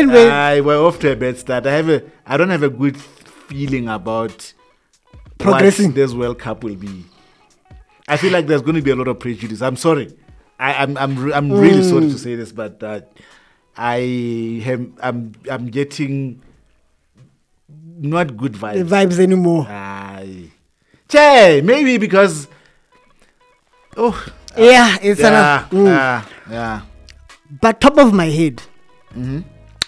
we're off to a bad start. I don't have a good feeling about progressing. what this World Cup will be. I feel like there's going to be a lot of prejudice. I'm sorry. I'm really sorry to say this, but I'm getting not good vibes. The vibes anymore. Maybe because it's yeah. But top of my head,